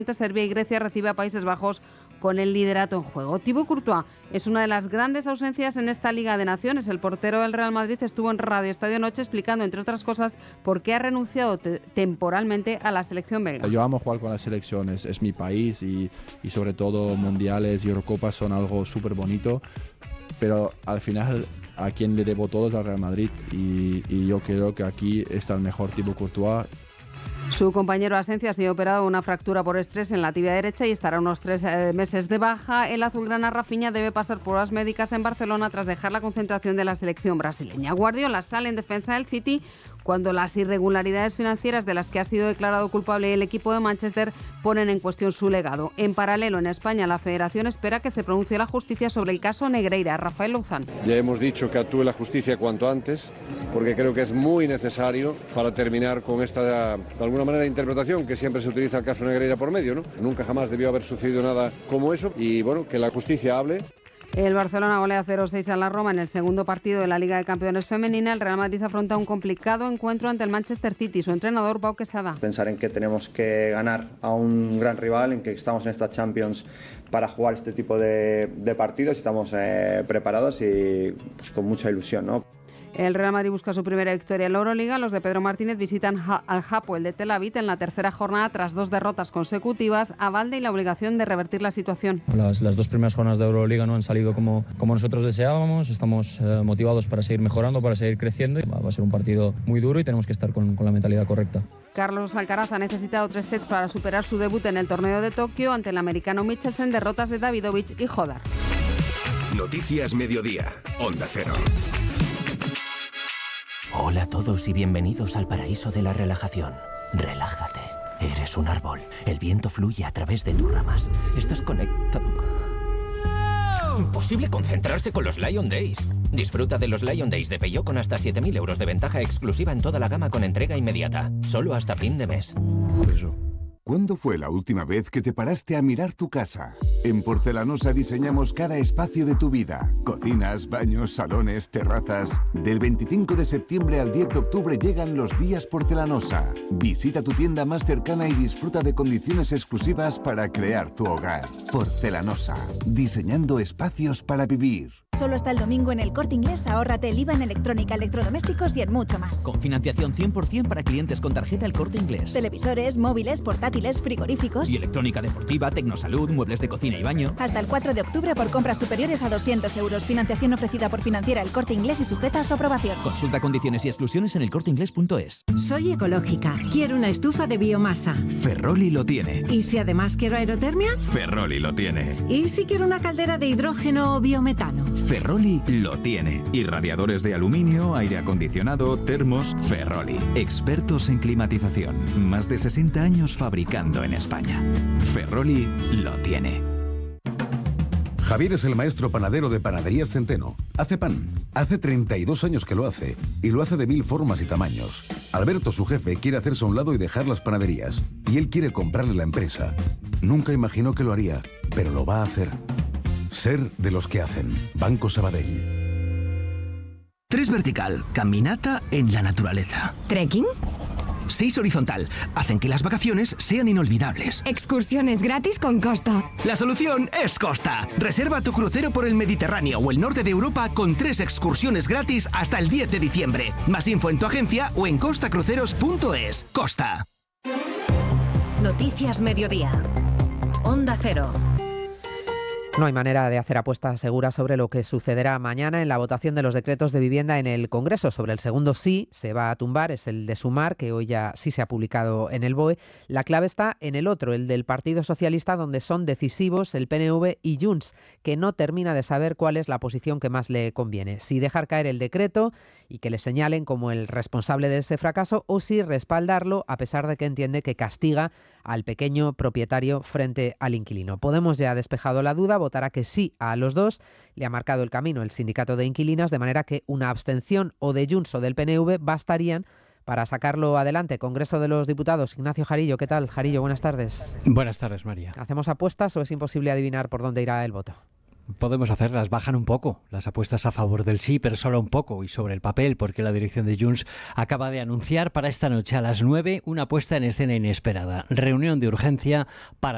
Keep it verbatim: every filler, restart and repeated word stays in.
Serbia y Grecia recibe a Países Bajos con el liderato en juego. Thibaut Courtois es una de las grandes ausencias en esta Liga de Naciones. El portero del Real Madrid estuvo en Radio Estadio Noche explicando, entre otras cosas, por qué ha renunciado te- temporalmente a la selección belga. Yo amo jugar con la selección, es, es mi país y, y sobre todo mundiales y Eurocopas son algo súper bonito, pero al final a quien le debo todo es al Real Madrid y, y yo creo que aquí está el mejor Thibaut Courtois. Su compañero Asencio ha sido operado de una fractura por estrés en la tibia derecha y estará unos tres eh, meses de baja. El azulgrana Rafinha debe pasar pruebas médicas en Barcelona tras dejar la concentración de la selección brasileña. Guardiola sale en defensa del City cuando las irregularidades financieras de las que ha sido declarado culpable el equipo de Manchester ponen en cuestión su legado. En paralelo, en España, la Federación espera que se pronuncie la justicia sobre el caso Negreira. Rafael Louzán. Ya hemos dicho que actúe la justicia cuanto antes, porque creo que es muy necesario para terminar con esta, de alguna manera, interpretación que siempre se utiliza el caso Negreira por medio, ¿no? Nunca jamás debió haber sucedido nada como eso y, bueno, que la justicia hable. El Barcelona golea cero seis a la Roma en el segundo partido de la Liga de Campeones femenina. El Real Madrid afronta un complicado encuentro ante el Manchester City. Su entrenador, Pau Quesada. Pensar en que tenemos que ganar a un gran rival, en que estamos en esta Champions para jugar este tipo de, de partidos. Estamos eh, preparados y pues, con mucha ilusión, ¿no? El Real Madrid busca su primera victoria en la Euroliga. Los de Pedro Martínez visitan ha- al Hapoel de Tel Aviv en la tercera jornada tras dos derrotas consecutivas. A Valde y la obligación de revertir la situación. Las, las dos primeras jornadas de Euroliga no han salido como, como nosotros deseábamos. Estamos eh, motivados para seguir mejorando, para seguir creciendo. Va, va a ser un partido muy duro y tenemos que estar con, con la mentalidad correcta. Carlos Alcaraz ha necesitado tres sets para superar su debut en el torneo de Tokio ante el americano Michelsen. Derrotas de Davidovich y Hodar. Noticias Mediodía, Onda Cero. Hola a todos y bienvenidos al paraíso de la relajación. Relájate. Eres un árbol. El viento fluye a través de tus ramas. Estás conectado. Imposible concentrarse con los Lion Days. Disfruta de los Lion Days de Peugeot con hasta siete mil euros de ventaja exclusiva en toda la gama con entrega inmediata. Solo hasta fin de mes. Eso. ¿Cuándo fue la última vez que te paraste a mirar tu casa? En Porcelanosa diseñamos cada espacio de tu vida. Cocinas, baños, salones, terrazas. Del veinticinco de septiembre al diez de octubre llegan los días Porcelanosa. Visita tu tienda más cercana y disfruta de condiciones exclusivas para crear tu hogar. Porcelanosa. Diseñando espacios para vivir. Solo hasta el domingo en El Corte Inglés ahórrate el I V A en electrónica, electrodomésticos y en mucho más. Con financiación cien por ciento para clientes con tarjeta El Corte Inglés. Televisores, móviles, portátiles, frigoríficos. Y electrónica deportiva, tecnosalud, muebles de cocina y baño. Hasta el cuatro de octubre por compras superiores a doscientos euros. Financiación ofrecida por Financiera El Corte Inglés y sujeta a su aprobación. Consulta condiciones y exclusiones en elcorteinglés punto es. Soy ecológica. Quiero una estufa de biomasa. Ferroli lo tiene. ¿Y si además quiero aerotermia? Ferroli lo tiene. ¿Y si quiero una caldera de hidrógeno o biometano? Ferroli lo tiene. Y radiadores de aluminio, aire acondicionado, termos. Ferroli. Expertos en climatización. Más de sesenta años fabricando en España. Ferroli lo tiene. Javier es el maestro panadero de Panaderías Centeno. Hace pan. Hace treinta y dos años que lo hace. Y lo hace de mil formas y tamaños. Alberto, su jefe, quiere hacerse a un lado y dejar las panaderías. Y él quiere comprarle la empresa. Nunca imaginó que lo haría, pero lo va a hacer. Ser de los que hacen. Banco Sabadell. Tres vertical, caminata en la naturaleza. ¿Trekking? Seis horizontal, hacen que las vacaciones sean inolvidables. Excursiones gratis con Costa. La solución es Costa. Reserva tu crucero por el Mediterráneo o el norte de Europa con tres excursiones gratis hasta el diez de diciembre. Más info en tu agencia o en costa cruceros punto es. Costa. Noticias Mediodía. Onda Cero. No hay manera de hacer apuestas seguras sobre lo que sucederá mañana en la votación de los decretos de vivienda en el Congreso. Sobre el segundo sí se va a tumbar, es el de Sumar, que hoy ya sí se ha publicado en el B O E. La clave está en el otro, el del Partido Socialista, donde son decisivos el P N V y Junts, que no termina de saber cuál es la posición que más le conviene. Si dejar caer el decreto y que le señalen como el responsable de este fracaso, o si respaldarlo, a pesar de que entiende que castiga al pequeño propietario frente al inquilino. Podemos ya ha despejado la duda, votará que sí a los dos. Le ha marcado el camino el sindicato de inquilinas, de manera que una abstención o de Junts o del P N V bastarían para sacarlo adelante. Congreso de los Diputados. Ignacio Jarillo, ¿qué tal? Jarillo, buenas tardes. Buenas tardes, María. ¿Hacemos apuestas o es imposible adivinar por dónde irá el voto? Podemos hacerlas, bajan un poco las apuestas a favor del sí, pero solo un poco y sobre el papel, porque la dirección de Junts acaba de anunciar para esta noche a las nueve una puesta en escena inesperada. Reunión de urgencia para